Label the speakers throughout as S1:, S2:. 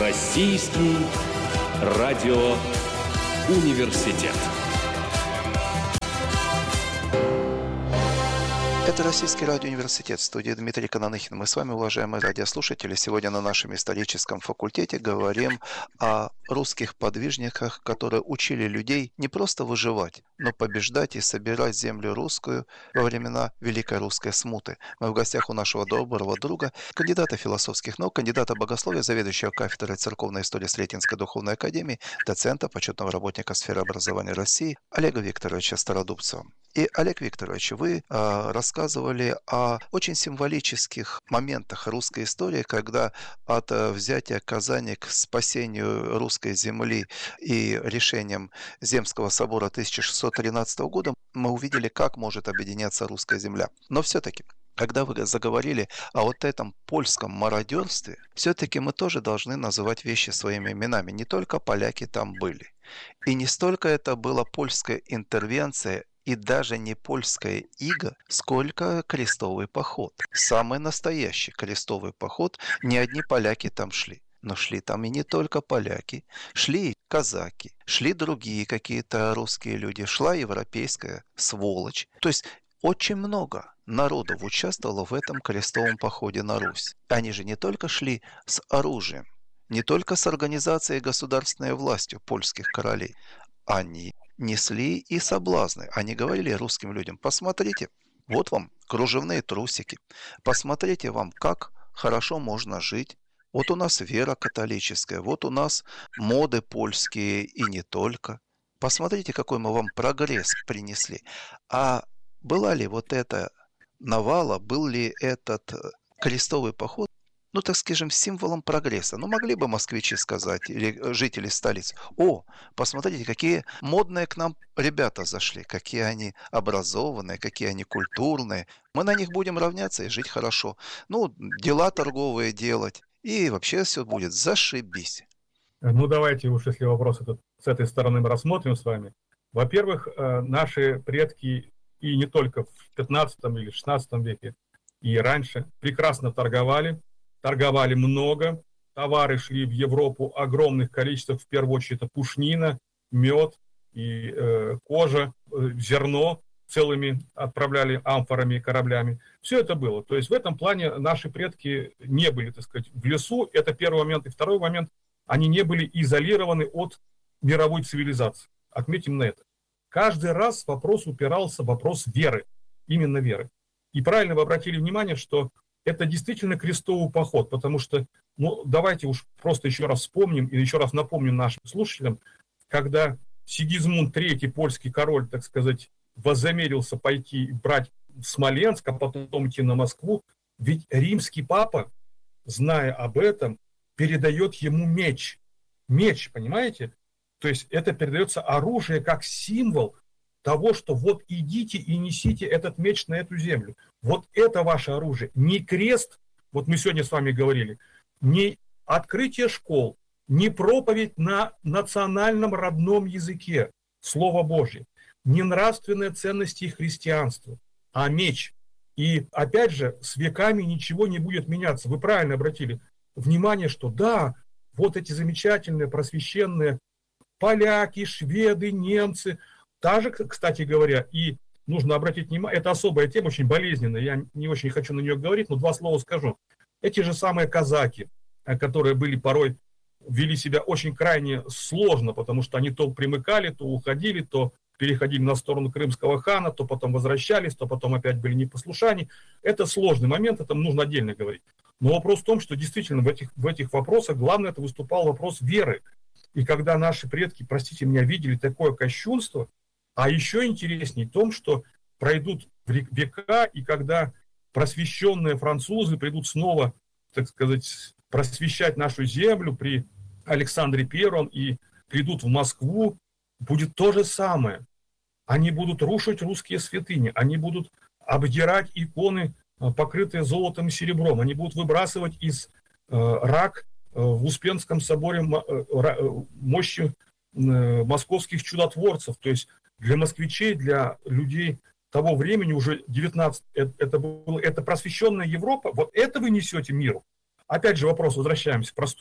S1: Российский радиоуниверситет.
S2: Это Российский радиоуниверситет, в студии Дмитрий Кананыхин. Мы с вами, уважаемые радиослушатели, сегодня на нашем историческом факультете говорим о русских подвижниках, которые учили людей не просто выживать, но побеждать и собирать землю русскую во времена Великой Русской Смуты. Мы в гостях у нашего доброго друга, кандидата философских наук, кандидата богословия, заведующего кафедрой церковной истории Сретенской духовной академии, доцента, почетного работника сферы образования России Олега Викторовича Стародубцева. И, Олег Викторович, вы рассказывали о очень символических моментах русской истории, когда от взятия Казани к спасению русской земли и решением Земского собора 1613 года мы увидели, как может объединяться русская земля. Но все-таки, когда вы заговорили о вот этом польском мародерстве, все-таки мы тоже должны называть вещи своими именами. Не только поляки там были. И не столько это была польская интервенция, и даже не польская ига, сколько крестовый поход. Самый настоящий крестовый поход, не одни поляки там шли. Но шли там и не только поляки, шли и казаки, шли другие какие-то русские люди, шла европейская сволочь. То есть очень много народов участвовало в этом крестовом походе на Русь. Они же не только шли с оружием, не только с организацией государственной властью польских королей, они несли и соблазны. Они говорили русским людям: посмотрите, вот вам кружевные трусики, посмотрите вам, как хорошо можно жить. Вот у нас вера католическая, вот у нас моды польские и не только. Посмотрите, какой мы вам прогресс принесли. А была ли вот эта навала, был ли этот крестовый поход, ну, так скажем, символом прогресса? Ну, могли бы москвичи сказать, или жители столиц: о, посмотрите, какие модные к нам ребята зашли, какие они образованные, какие они культурные. Мы на них будем равняться и жить хорошо. Ну, дела торговые делать, и вообще все будет зашибись.
S3: Ну, давайте уж, если вопрос этот с этой стороны мы рассмотрим с вами. Во-первых, наши предки, и не только в 15 или 16 веке, и раньше, прекрасно торговали много, товары шли в Европу огромных количествах, в первую очередь это пушнина, мед и кожа, зерно целыми отправляли амфорами, кораблями. Все это было. То есть в этом плане наши предки не были, так сказать, в лесу. Это первый момент. И второй момент, они не были изолированы от мировой цивилизации. Отметим на это. Каждый раз вопрос упирался в вопрос веры, именно веры. И правильно вы обратили внимание, что это действительно крестовый поход, потому что, ну, давайте уж просто еще раз вспомним и еще раз напомним нашим слушателям, когда Сигизмунд III, польский король, так сказать, вознамерился пойти брать Смоленск, а потом идти на Москву, ведь римский папа, зная об этом, передает ему меч. Меч, понимаете? То есть это передается оружие как символ того, что вот идите и несите этот меч на эту землю. Вот это ваше оружие. Не крест, вот мы сегодня с вами говорили, не открытие школ, не проповедь на национальном родном языке, Слово Божье, не нравственные ценности и христианство, а меч. И опять же, с веками ничего не будет меняться. Вы правильно обратили внимание, что да, вот эти замечательные просвещенные поляки, шведы, немцы, даже, кстати говоря, и нужно обратить внимание, это особая тема, очень болезненная, я не очень хочу на нее говорить, но два слова скажу. Эти же самые казаки, которые были порой, вели себя очень крайне сложно, потому что они то примыкали, то уходили, то переходили на сторону крымского хана, то потом возвращались, то потом опять были непослушани. Это сложный момент, это нужно отдельно говорить. Но вопрос в том, что действительно в этих вопросах главное это выступал вопрос веры. И когда наши предки, простите меня, видели такое кощунство, а еще интереснее в том, что пройдут века, и когда просвещенные французы придут снова, так сказать, просвещать нашу землю при Александре I и придут в Москву, будет то же самое. Они будут рушить русские святыни, они будут обдирать иконы, покрытые золотом и серебром, они будут выбрасывать из рак в Успенском соборе мощи московских чудотворцев. То есть для москвичей, для людей того времени, уже 19, это просвещенная Европа, вот это вы несете миру. Опять же вопрос, возвращаемся к простому.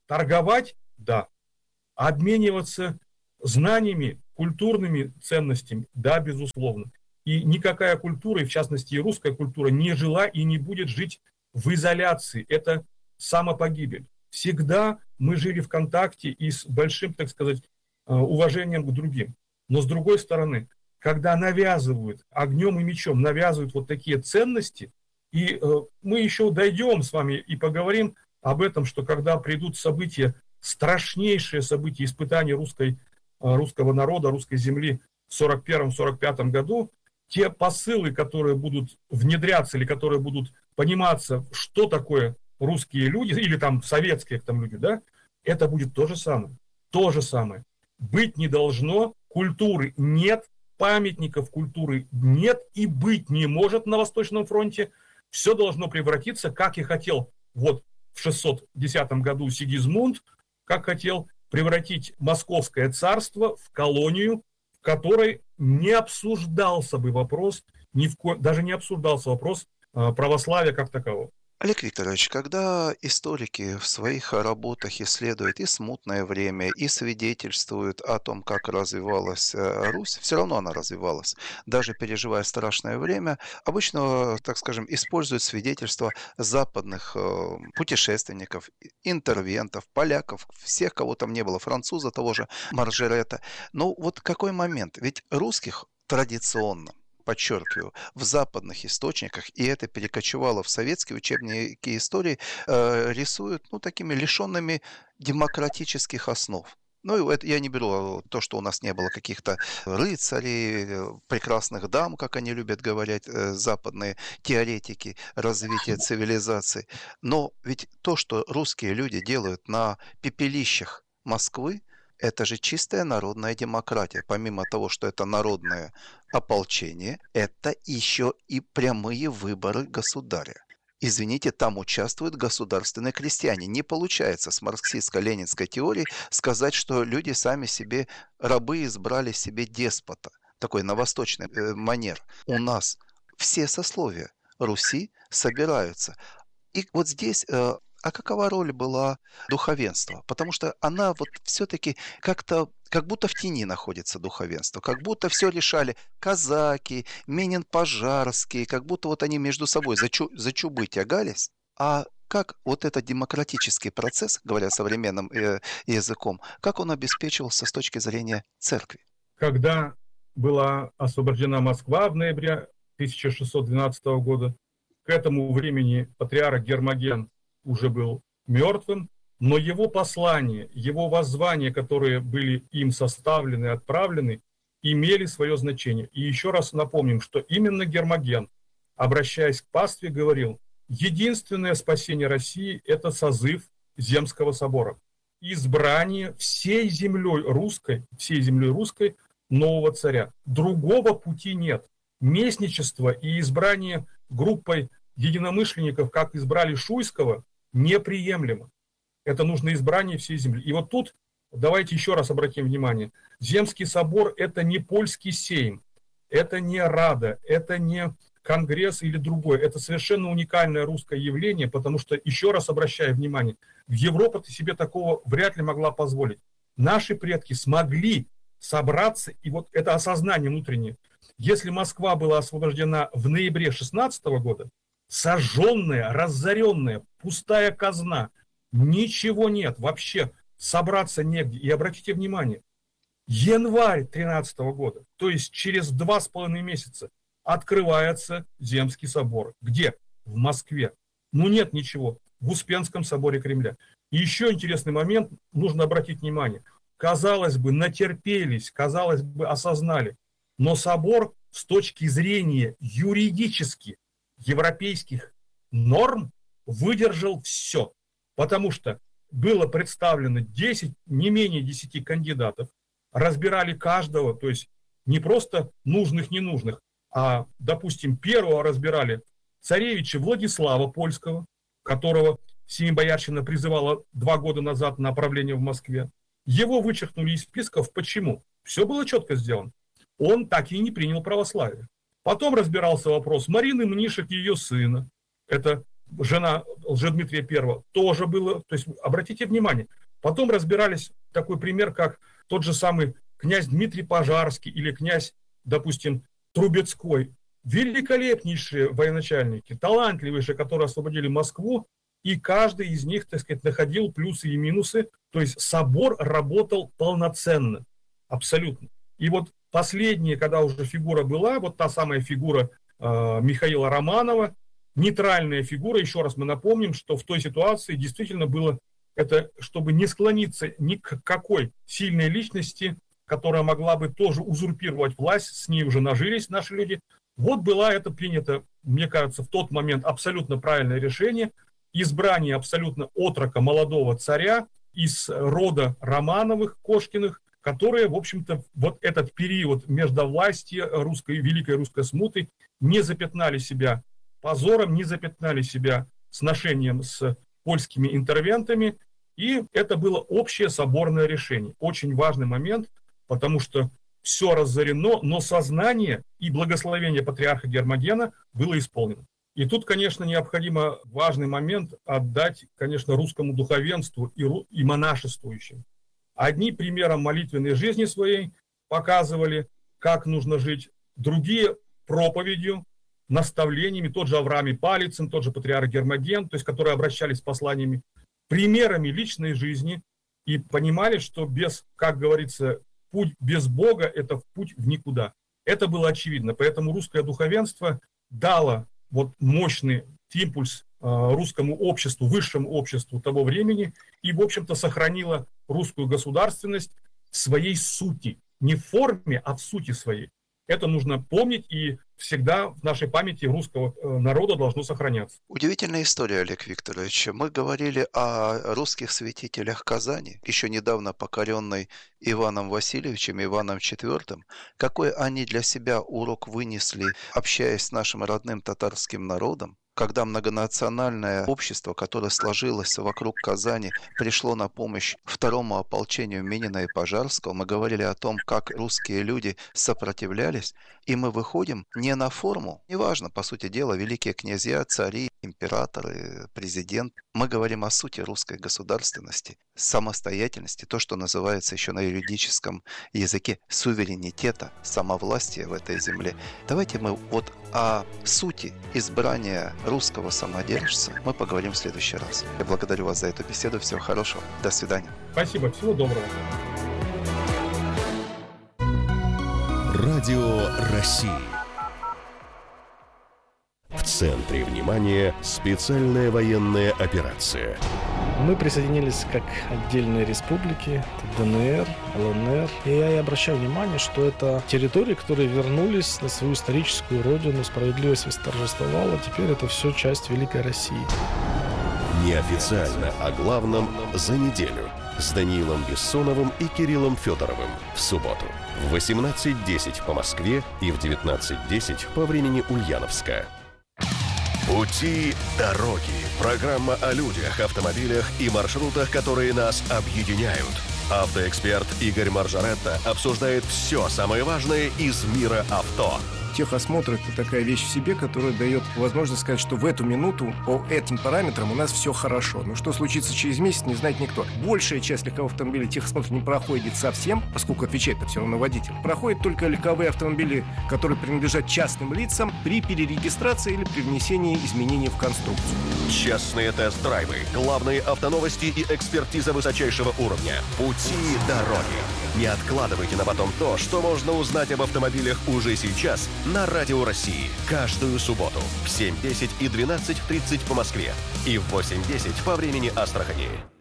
S3: торговать, да, обмениваться знаниями, культурными ценностями, да, безусловно. И никакая культура, и в частности и русская культура, не жила и не будет жить в изоляции. Это самопогибель. Всегда мы жили в контакте и с большим, так сказать, уважением к другим. Но с другой стороны, когда навязывают огнем и мечом, навязывают вот такие ценности, и мы еще дойдем с вами и поговорим об этом, что когда придут события, страшнейшие события, испытания русского народа, русской земли в 1941-1945 году, те посылы, которые будут внедряться или которые будут пониматься, что такое русские люди, или там советские там люди, да, это будет то же самое. То же самое. Быть не должно, культуры нет, памятников культуры нет и быть не может на Восточном фронте. Все должно превратиться, как и хотел вот в 610 году Сигизмунд, как хотел превратить Московское царство в колонию, в которой не обсуждался бы вопрос, даже не обсуждался вопрос православия как такового.
S2: Олег Викторович, когда историки в своих работах исследуют и смутное время, и свидетельствуют о том, как развивалась Русь, все равно она развивалась. Даже переживая страшное время, обычно, так скажем, используют свидетельства западных путешественников, интервентов, поляков, всех, кого там не было, француза того же Маржерета. Но вот какой момент? Ведь русских традиционно, подчеркиваю, в западных источниках, и это перекочевало в советские учебники истории, рисуют такими лишенными демократических основ. Ну, это я не беру то, что у нас не было каких-то рыцарей, прекрасных дам, как они любят говорить, западные теоретики развития цивилизации. Но ведь то, что русские люди делают на пепелищах Москвы, это же чистая народная демократия. Помимо того, что это народное ополчение, это еще и прямые выборы государя. Извините, там участвуют государственные крестьяне. Не получается с марксистско-ленинской теорией сказать, что люди сами себе, рабы избрали себе деспота. Такой на восточный манер. У нас все сословия Руси собираются. И вот здесь... А какова роль была духовенства? Потому что она вот все-таки как-то, как будто в тени находится духовенство, как будто все решали казаки, Менин-Пожарские, как будто вот они между собой за чубы тягались. А как вот этот демократический процесс, говоря современным языком, как он обеспечивался с точки зрения церкви?
S3: Когда была освобождена Москва в ноябре 1612 года, к этому времени патриарх Гермоген уже был мертвым, но его послания, его воззвания, которые были им составлены и отправлены, имели свое значение. И еще раз напомним, что именно Гермоген, обращаясь к пастве, говорил: единственное спасение России – это созыв Земского собора, избрание всей землей русской нового царя. Другого пути нет. Местничество и избрание группой единомышленников, как избрали Шуйского, неприемлемо. Это нужно избрание всей земли. И вот тут давайте еще раз обратим внимание. Земский собор – это не польский сейм, это не Рада, это не Конгресс или другое. Это совершенно уникальное русское явление, потому что, еще раз обращаю внимание, Европа себе такого вряд ли могла позволить. Наши предки смогли собраться, и вот это осознание внутреннее. Если Москва была освобождена в ноябре 16 года, сожженная, разоренная, пустая казна, ничего нет, вообще собраться негде. И обратите внимание, январь 13 года, то есть через 2,5 месяца, открывается Земский собор. Где? В Москве. Ну нет ничего, в Успенском соборе Кремля. И еще интересный момент, нужно обратить внимание. Казалось бы, натерпелись, казалось бы, осознали, но собор с точки зрения юридически европейских норм выдержал все, потому что было представлено 10, не менее 10 кандидатов, разбирали каждого, то есть не просто нужных, ненужных, а, допустим, первого разбирали царевича Владислава Польского, которого Семибоярщина призывала 2 года назад на правление в Москве. Его вычеркнули из списков. Почему? Все было четко сделано. Он так и не принял православие. Потом разбирался вопрос Марины Мнишек, ее сына. Это жена Лжедмитрия I, тоже было. То есть, обратите внимание, потом разбирались такой пример, как тот же самый князь Дмитрий Пожарский или князь, допустим, Трубецкой. Великолепнейшие военачальники, талантливейшие, которые освободили Москву, и каждый из них, так сказать, находил плюсы и минусы. То есть собор работал полноценно, абсолютно. И вот последняя, когда уже фигура была, вот та самая фигура Михаила Романова, нейтральная фигура, еще раз мы напомним, что в той ситуации действительно было это, чтобы не склониться ни к какой сильной личности, которая могла бы тоже узурпировать власть, с ней уже нажились наши люди. Вот было это принято, мне кажется, в тот момент абсолютно правильное решение, избрание абсолютно отрока молодого царя из рода Романовых, Кошкиных, которые, в общем-то, вот этот период междовластия русской, великой русской смуты не запятнали себя позором, не запятнали себя сношением с польскими интервентами, и это было общее соборное решение. Очень важный момент, потому что все разорено, но сознание и благословение патриарха Гермогена было исполнено. И тут, конечно, необходимо важный момент отдать, конечно, русскому духовенству и монашествующим. Одни примером молитвенной жизни своей показывали, как нужно жить, другие проповедью, наставлениями, тот же Авраам Палицын, тот же патриарх Гермоген, то есть которые обращались с посланиями, примерами личной жизни и понимали, что без, как говорится, путь без Бога – это путь в никуда. Это было очевидно, поэтому русское духовенство дало вот мощный импульс русскому обществу, высшему обществу того времени и, в общем-то, сохранило русскую государственность в своей сути. Не в форме, а в сути своей. Это нужно помнить, и всегда в нашей памяти русского народа должно сохраняться.
S2: Удивительная история, Олег Викторович. Мы говорили о русских святителях Казани, еще недавно покоренной Иваном Васильевичем, Иваном IV. Какой они для себя урок вынесли, общаясь с нашим родным татарским народом, когда многонациональное общество, которое сложилось вокруг Казани, пришло на помощь второму ополчению Минина и Пожарского. Мы говорили о том, как русские люди сопротивлялись, и мы выходим не на форму, неважно, по сути дела, великие князья, цари, императоры, президент. Мы говорим о сути русской государственности, самостоятельности, то, что называется еще на юридическом языке суверенитета, самовластия в этой земле. Давайте мы вот о сути избрания русского самодержца мы поговорим в следующий раз. Я благодарю вас за эту беседу. Всего хорошего. До свидания.
S3: Спасибо. Всего доброго.
S1: Радио России.
S4: В центре внимания специальная военная операция.
S5: Мы присоединились как отдельные республики, ДНР, ЛНР. И я обращаю внимание, что это территории, которые вернулись на свою историческую родину, справедливость восторжествовала, теперь это все часть Великой России.
S4: Неофициально о главном за неделю с Даниилом Бессоновым и Кириллом Федоровым в субботу в 18:10 по Москве и в 19:10 по времени Ульяновска. Пути дороги. Программа о людях, автомобилях и маршрутах, которые нас объединяют. Автоэксперт Игорь Маржаретта обсуждает все самое важное из мира авто.
S6: Техосмотр – это такая вещь в себе, которая дает возможность сказать, что в эту минуту по этим параметрам у нас все хорошо. Но что случится через месяц, не знает никто. Большая часть легковых автомобилей техосмотр не проходит совсем, поскольку отвечает-то все равно водитель. Проходят только легковые автомобили, которые принадлежат частным лицам при перерегистрации или при внесении изменений в конструкцию.
S4: Честные тест-драйвы, главные автоновости и экспертиза высочайшего уровня. Пути дороги. Не откладывайте на потом то, что можно узнать об автомобилях уже сейчас на Радио России. Каждую субботу в 7:10 и 12:30 по Москве и в 8:10 по времени Астрахани.